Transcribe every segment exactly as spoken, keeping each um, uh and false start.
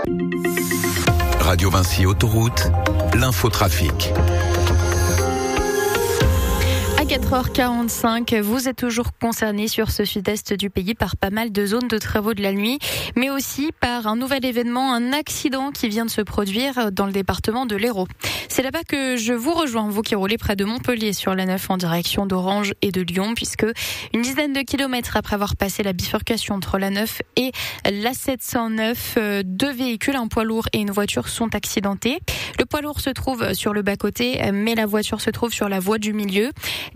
Radio Vinci Autoroute, l'infotrafic. À quatre heures quarante-cinq, vous êtes toujours concernés sur ce sud-est du pays par pas mal de zones de travaux de la nuit, mais aussi par un nouvel événement, un accident qui vient de se produire dans le département de l'Hérault. C'est là-bas que je vous rejoins, vous qui roulez près de Montpellier sur l'A neuf en direction d'Orange et de Lyon, puisque une dizaine de kilomètres après avoir passé la bifurcation entre l'A neuf et l'A sept cent neuf, deux véhicules, un poids lourd et une voiture sont accidentés. Le poids lourd se trouve sur le bas-côté, mais la voiture se trouve sur la voie du milieu.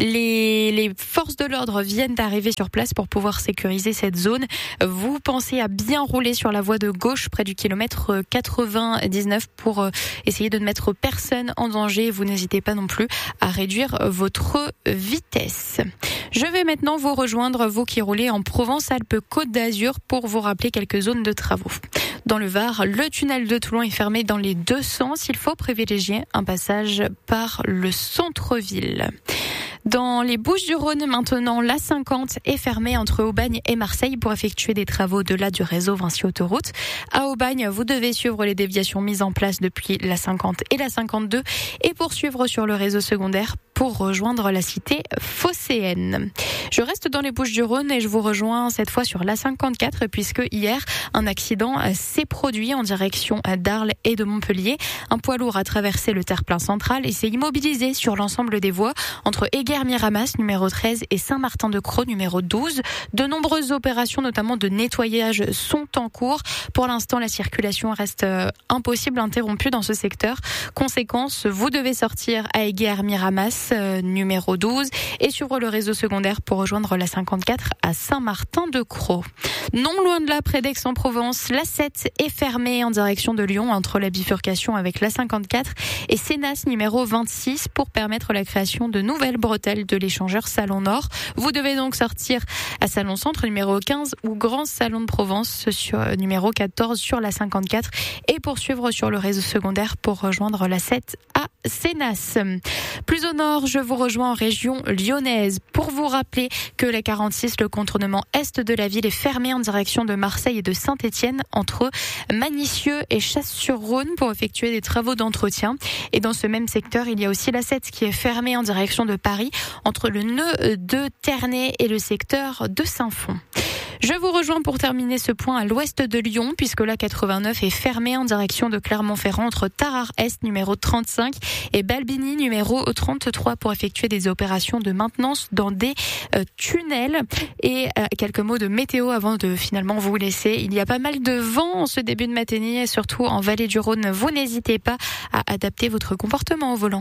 Les, les forces de l'ordre viennent d'arriver sur place pour pouvoir sécuriser cette zone. Vous pensez à bien rouler sur la voie de gauche près du kilomètre quatre-vingt-dix-neuf pour essayer de ne mettre personne en danger. Vous n'hésitez pas non plus à réduire votre vitesse. Je vais maintenant vous rejoindre, vous qui roulez en Provence-Alpes-Côte d'Azur, pour vous rappeler quelques zones de travaux. Dans le Var, le tunnel de Toulon est fermé dans les deux sens. Il faut privilégier un passage par le centre-ville. Dans les Bouches-du-Rhône, maintenant, l'A cinquante est fermée entre Aubagne et Marseille pour effectuer des travaux au-delà du réseau Vinci Autoroute. À Aubagne, vous devez suivre les déviations mises en place depuis l'A cinquante et l'A cinquante-deux et poursuivre sur le réseau secondaire pour rejoindre la cité phocéenne. Je reste dans les Bouches-du-Rhône et je vous rejoins cette fois sur l'A cinquante-quatre, puisque hier, un accident s'est produit en direction d'Arles et de Montpellier. Un poids lourd a traversé le terre-plein central et s'est immobilisé sur l'ensemble des voies entre Éguerre-Miramas, numéro treize, et Saint-Martin-de-Crau, numéro douze. De nombreuses opérations, notamment de nettoyage, sont en cours. Pour l'instant, la circulation reste impossible, interrompue dans ce secteur. Conséquence, vous devez sortir à Éguerre-Miramas, euh, numéro douze, et suivre le réseau secondaire pour rejoindre la cinquante-quatre à Saint-Martin-de-Crau. Non loin de là, près d'Aix-en-Provence, l'A sept est fermée en direction de Lyon entre la bifurcation avec l'A cinquante-quatre et Sénas, numéro vingt-six, pour permettre la création de nouvelles bretelles de l'échangeur Salon Nord. Vous devez donc sortir à Salon Centre, numéro quinze, ou Grand Salon de Provence, sur numéro quatorze, sur la cinquante-quatre, et poursuivre sur le réseau secondaire pour rejoindre l'A sept à Sénas. Plus au nord, je vous rejoins en région lyonnaise pour vous rappeler que la quarante-six, le contournement est de la ville, est fermé en direction de Marseille et de Saint-Étienne entre Manicieux et Chasse-sur-Rhône pour effectuer des travaux d'entretien. Et dans ce même secteur, il y a aussi l'A sept qui est fermée en direction de Paris entre le nœud de Ternay et le secteur de Saint-Fond. Je vous rejoins pour terminer ce point à l'ouest de Lyon, puisque l'A quatre-vingt-neuf est fermée en direction de Clermont-Ferrand entre Tarare-Est, numéro trente-cinq, et Balbini, numéro trente-trois, pour effectuer des opérations de maintenance dans des euh, tunnels. Et euh, quelques mots de météo avant de finalement vous laisser. Il y a pas mal de vent en ce début de matinée, et surtout en vallée du Rhône. Vous n'hésitez pas à adapter votre comportement au volant.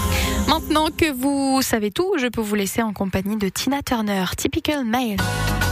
Maintenant que vous savez tout, je peux vous laisser en compagnie de Tina Turner, Typical Male.